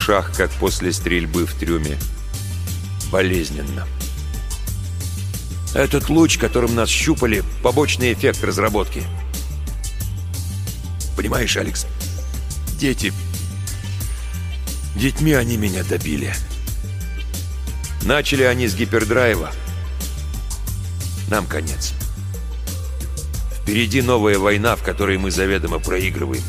ушах, как после стрельбы в трюме. Болезненно. Этот луч, которым нас щупали, побочный эффект разработки. Понимаешь, Алекс, детьми они меня добили. Начали они с гипердрайва. Нам конец. Впереди новая война, в которой мы заведомо проигрываем.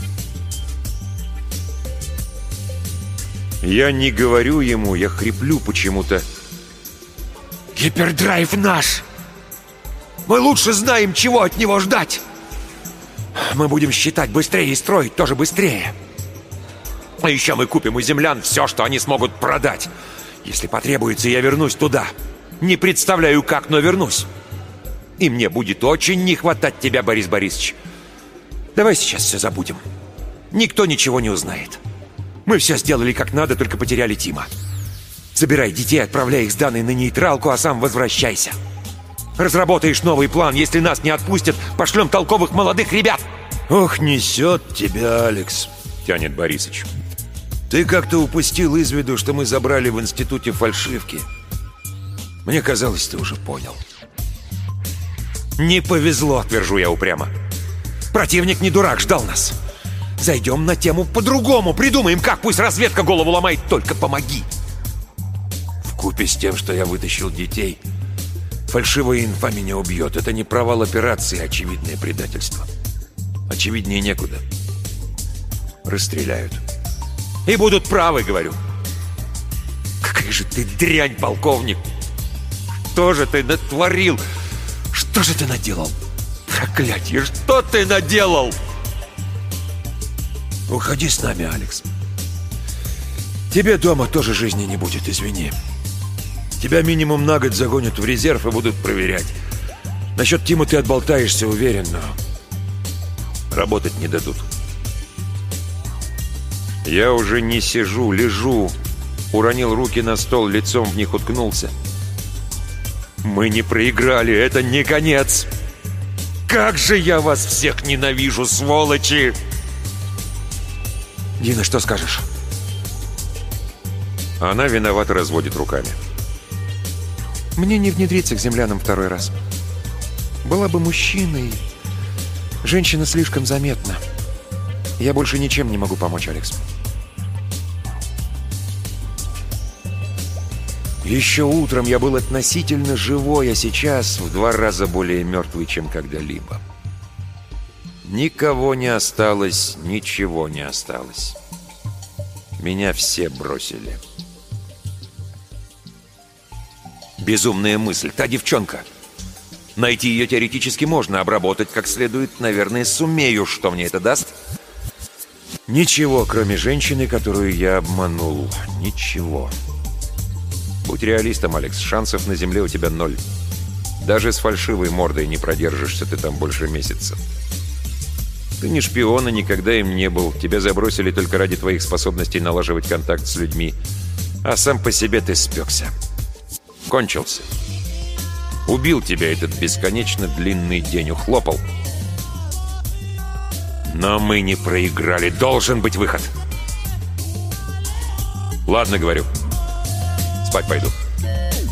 Я не говорю ему, я хриплю почему-то. Гипердрайв наш! Мы лучше знаем, чего от него ждать! Мы будем считать быстрее и строить тоже быстрее. А еще мы купим у землян все, что они смогут продать. Если потребуется, я вернусь туда. Не представляю, как, но вернусь. И мне будет очень не хватать тебя, Борис Борисович. Давай сейчас все забудем. Никто ничего не узнает. Мы все сделали как надо, только потеряли Тима. Забирай детей, отправляй их с Даной на нейтралку, а сам возвращайся. Разработаешь новый план. Если нас не отпустят, пошлем толковых молодых ребят. Ох, несет тебя, Алекс, тянет Борисыч. Ты как-то упустил из виду, что мы забрали в институте фальшивки. Мне казалось, ты уже понял. Не повезло, твержу я упрямо. Противник не дурак, ждал нас. Зайдем на тему по-другому, придумаем как, пусть разведка голову ломает, только помоги. Вкупе с тем, что я вытащил детей, фальшивая инфа меня убьет. Это не провал операции, а очевидное предательство. Очевиднее некуда. Расстреляют. И будут правы, говорю. Какая же ты дрянь, полковник! Что же ты натворил? Что же ты наделал? Проклятье, что ты наделал? Уходи с нами, Алекс. Тебе дома тоже жизни не будет, извини. Тебя минимум на год загонят в резерв и будут проверять. Насчет Тима ты отболтаешься, уверен, но работать не дадут. Я уже не сижу, лежу. Уронил руки на стол, лицом в них уткнулся. Мы не проиграли, это не конец. Как же я вас всех ненавижу, сволочи! Дина, что скажешь? Она виновато разводит руками. Мне не внедриться к землянам второй раз. Была бы мужчиной. Женщина слишком заметна. Я больше ничем не могу помочь, Алекс. Еще утром я был относительно живой, а сейчас в 2 раза более мертвый, чем когда-либо. Никого не осталось, ничего не осталось. Меня все бросили. Безумная мысль. Та девчонка. Найти ее теоретически можно, обработать как следует, наверное, сумею. Что мне это даст? Ничего, кроме женщины, которую я обманул. Ничего. Будь реалистом, Алекс. Шансов на земле у тебя 0. Даже с фальшивой мордой не продержишься ты там больше месяца. Ты не шпион и никогда им не был. Тебя забросили только ради твоих способностей налаживать контакт с людьми. А сам по себе ты спекся. Кончился. Убил тебя этот бесконечно длинный день. Ухлопал. Но мы не проиграли. Должен быть выход. Ладно, говорю. Спать пойду.